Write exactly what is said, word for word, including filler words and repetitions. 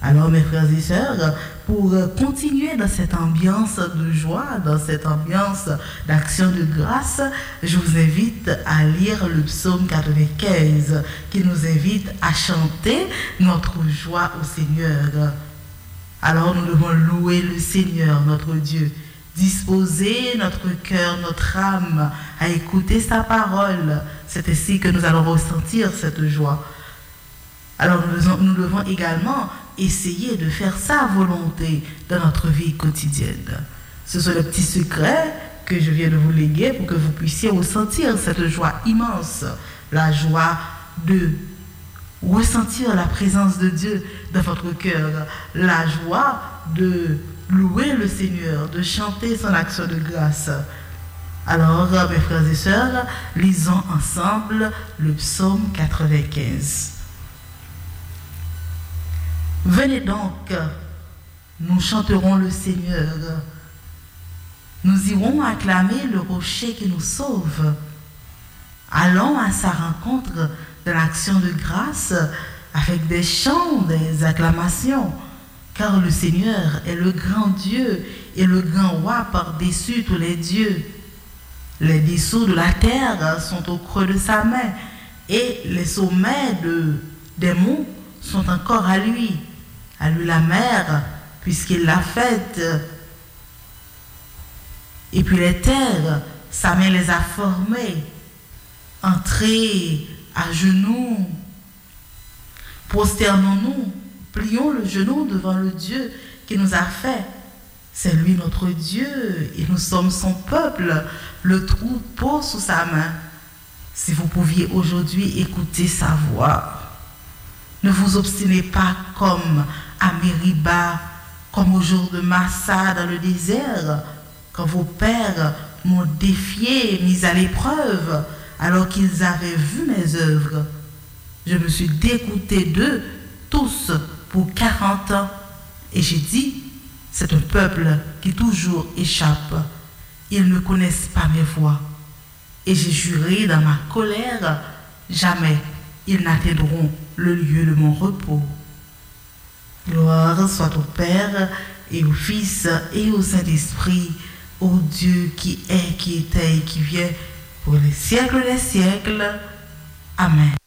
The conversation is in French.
Alors mes frères et sœurs, pour continuer dans cette ambiance de joie, dans cette ambiance d'action de grâce, je vous invite à lire le psaume quatre-vingt-quinze qui nous invite à chanter notre joie au Seigneur. Alors nous devons louer le Seigneur, notre Dieu, disposer notre cœur, notre âme à écouter sa parole. C'est ainsi que nous allons ressentir cette joie. Alors nous devons, nous devons également essayer de faire sa volonté dans notre vie quotidienne. Ce sont les petits secrets que je viens de vous léguer pour que vous puissiez ressentir cette joie immense, la joie de ressentir la présence de Dieu dans votre cœur, la joie de louer le Seigneur, de chanter son action de grâce. Alors, mes frères et sœurs, lisons ensemble le psaume quatre-vingt-quinze. Venez donc, nous chanterons le Seigneur. Nous irons acclamer le rocher qui nous sauve. Allons à sa rencontre de l'action de grâce avec des chants, des acclamations, car le Seigneur est le grand Dieu et le grand roi par-dessus tous les dieux. Les dessous de la terre sont au creux de sa main et les sommets de, des monts sont encore à lui. À lui la mer, puisqu'il l'a faite. Et puis les terres, sa main les a formées. Entrez à genoux, prosternons-nous, plions le genou devant le Dieu qui nous a fait. C'est lui notre Dieu et nous sommes son peuple, le troupeau sous sa main. Si vous pouviez aujourd'hui écouter sa voix, ne vous obstinez pas comme à Mériba, comme au jour de Massa dans le désert, quand vos pères m'ont défié, mis à l'épreuve, alors qu'ils avaient vu mes œuvres. Je me suis dégoûté d'eux tous pour quarante ans, et j'ai dit, c'est un peuple qui toujours échappe. Ils ne connaissent pas mes voies. Et j'ai juré dans ma colère, jamais ils n'atteindront le lieu de mon repos. Gloire soit au Père et au Fils et au Saint-Esprit, au Dieu qui est, qui était et qui vient pour les siècles des siècles. Amen.